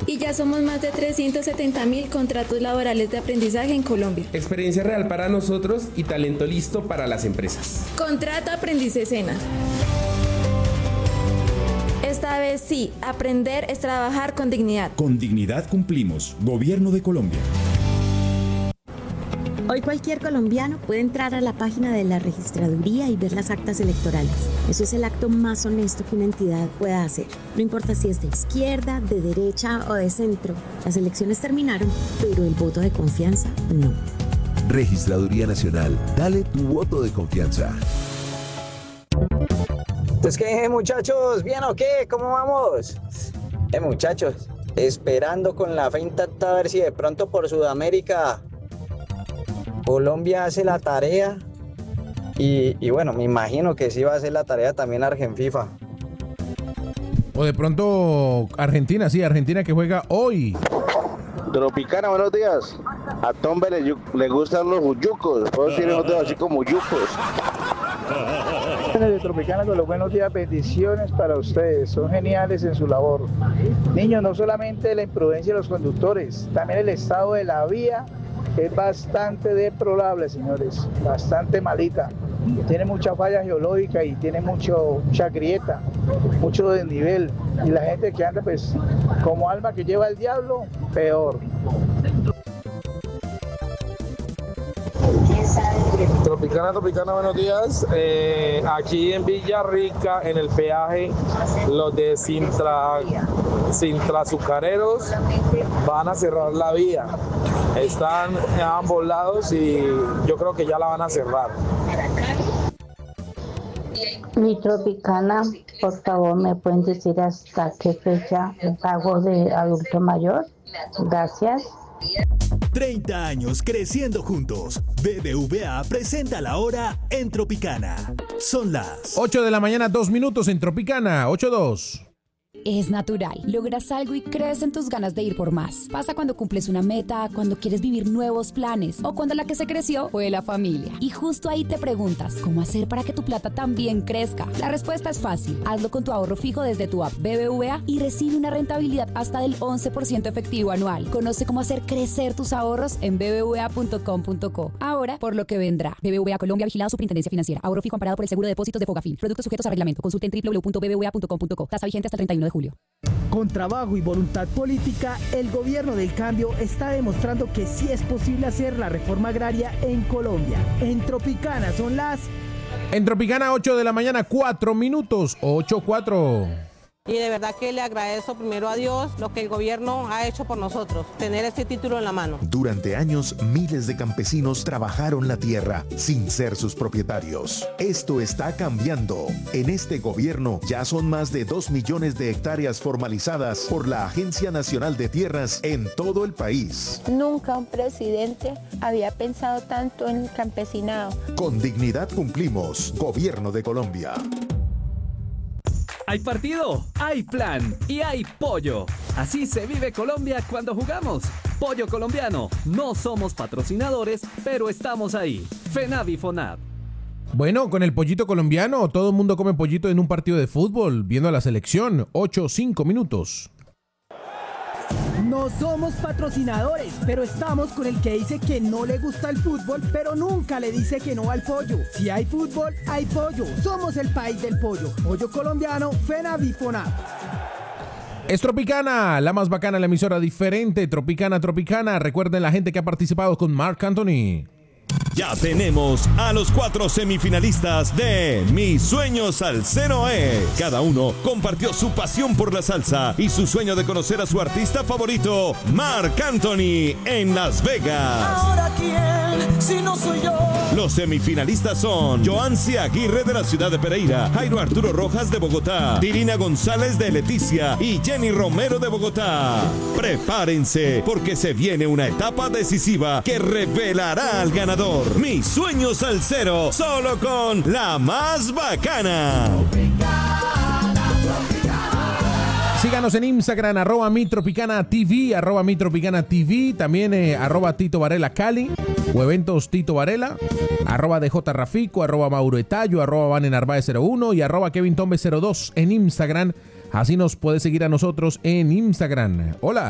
Y ya somos más de 370.000 contratos laborales de aprendizaje en Colombia. Experiencia real para nosotros y talento listo para las empresas. Contrato Aprendiz Escena. Esta vez sí, aprender es trabajar con dignidad. Con dignidad cumplimos. Gobierno de Colombia. Hoy cualquier colombiano puede entrar a la página de la registraduría y ver las actas electorales. Eso es el acto más honesto que una entidad pueda hacer. No importa si es de izquierda, de derecha o de centro. Las elecciones terminaron, pero el voto de confianza no. Registraduría Nacional. Dale tu voto de confianza. Entonces, ¿qué, muchachos? ¿Bien o qué? ¿Cómo vamos? Muchachos, esperando con la fe intacta a ver si de pronto por Sudamérica Colombia hace la tarea y bueno, me imagino que sí va a hacer la tarea también Argenfifa. O de pronto Argentina, sí, Argentina que juega hoy. Tropicana, buenos días. A Tombe le gustan los yucos. Todos tienen otros así como yucos. De Tropicana con los buenos días, bendiciones para ustedes, son geniales en su labor. Niños, no solamente la imprudencia de los conductores, también el estado de la vía es bastante deplorable, señores, bastante malita. Tiene mucha falla geológica y tiene mucha grieta, mucho desnivel. Y la gente que anda pues como alma que lleva el diablo, peor. Tropicana, buenos días. Aquí en Villarrica, en el peaje, los de Sintra Azucareros van a cerrar la vía. Están a ambos lados y yo creo que ya la van a cerrar. Mi Tropicana, por favor, ¿me pueden decir hasta qué fecha el pago de adulto mayor? Gracias. 30 años creciendo juntos. BBVA presenta la hora en Tropicana. Son las 8 de la mañana, 2 minutos en Tropicana, 8:02. Es natural. Logras algo y crees en tus ganas de ir por más. Pasa cuando cumples una meta, cuando quieres vivir nuevos planes o cuando la que se creció fue la familia. Y justo ahí te preguntas, ¿cómo hacer para que tu plata también crezca? La respuesta es fácil. Hazlo con tu ahorro fijo desde tu app BBVA y recibe una rentabilidad hasta del 11% efectivo anual. Conoce cómo hacer crecer tus ahorros en bbva.com.co. Ahora, por lo que vendrá. BBVA Colombia, vigilado Superintendencia Financiera. Ahorro fijo amparado por el Seguro de Depósitos de Fogafín. Productos sujetos a reglamento. Consulte en www.bbva.com.co. Tasa vigente hasta el 31 de julio. Con trabajo y voluntad política, el gobierno del cambio está demostrando que sí es posible hacer la reforma agraria en Colombia. En Tropicana son las... En Tropicana, 8 de la mañana, 4 minutos, 8:04. Y de verdad que le agradezco primero a Dios lo que el gobierno ha hecho por nosotros, tener este título en la mano. Durante años, miles de campesinos trabajaron la tierra sin ser sus propietarios. Esto está cambiando. En este gobierno ya son más de 2 millones de hectáreas formalizadas por la Agencia Nacional de Tierras en todo el país. Nunca un presidente había pensado tanto en el campesinado. Con dignidad cumplimos. Gobierno de Colombia. Hay partido, hay plan y hay pollo. Así se vive Colombia cuando jugamos. Pollo colombiano. No somos patrocinadores, pero estamos ahí. FENAVI FONAV. Bueno, con el pollito colombiano, todo el mundo come pollito en un partido de fútbol, viendo a la selección. 8:05 minutos. No somos patrocinadores, pero estamos con el que dice que no le gusta el fútbol, pero nunca le dice que no al pollo. Si hay fútbol, hay pollo. Somos el país del pollo. Pollo colombiano, FENAVI FONAV. Es Tropicana, la más bacana, la emisora diferente. Tropicana. Recuerden la gente que ha participado con Marc Anthony. Ya tenemos a los 4 semifinalistas de Mi Sueño Salsero es. Cada uno compartió su pasión por la salsa y su sueño de conocer a su artista favorito, Marc Anthony, en Las Vegas. ¿Ahora quién? Si no soy yo. Los semifinalistas son Joancy Aguirre de la ciudad de Pereira, Jairo Arturo Rojas de Bogotá, Dirina González de Leticia y Jenny Romero de Bogotá. Prepárense porque se viene una etapa decisiva que revelará al ganador. Mi Sueño Salsero, solo con la más bacana. Síganos en Instagram, @mitropicana.tv, @mitropicana.tv, también @Tito Varela Cali, o eventos Tito Varela, @DJ Rafico, @Mauro Etayo, @Vane Narváez 01 y @Kevin Tombe 02 en Instagram. Así nos puede seguir a nosotros en Instagram. Hola.